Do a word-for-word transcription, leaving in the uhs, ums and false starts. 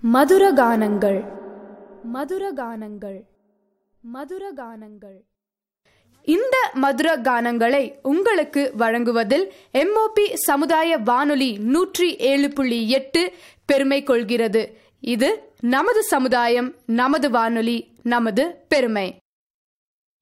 மதுரகானங்கள் மதுரகானங்கள் மதுரகானங்கள் இந்த மதுர கானங்களை உங்களுக்கு வழங்குவதில் எம்ஓபி சமுதாய வானொலி நூற்றி ஏழு புள்ளி எட்டு பெருமை கொள்கிறது. இது நமது சமுதாயம், நமது வானொலி, நமது பெருமை.